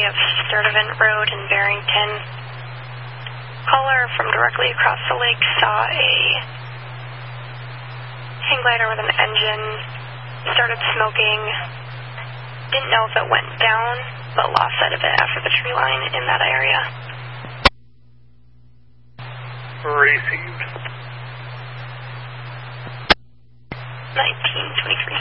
area of Sturtevant Road in Barrington. Caller from directly across the lake saw a hang glider with an engine, started smoking, didn't know if it went down, but lost sight of it after the tree line in that area. Received. 1923.